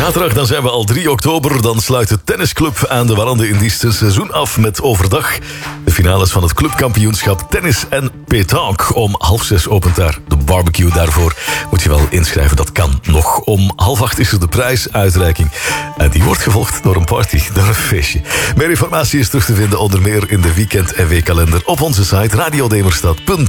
Zaterdag, dan zijn we al 3 oktober. Dan sluit de tennisclub aan de Warande in Diest een seizoen af met overdag de finales van het clubkampioenschap tennis en pétanque. Om 5:30 opent daar de barbecue. Daarvoor moet je wel inschrijven, dat kan nog. Om 7:30 is er de prijsuitreiking. En die wordt gevolgd door een party, door een feestje. Meer informatie is terug te vinden onder meer in de weekend- en weekkalender op onze site radiodemerstad.be.